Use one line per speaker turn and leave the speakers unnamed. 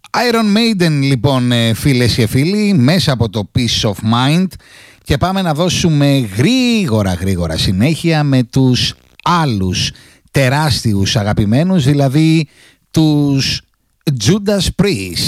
Iron Maiden λοιπόν, φίλες και φίλοι, μέσα από το Peace of Mind, και πάμε να δώσουμε γρήγορα συνέχεια με τους άλλους τεράστιους αγαπημένους, δηλαδή τους Judas Priest.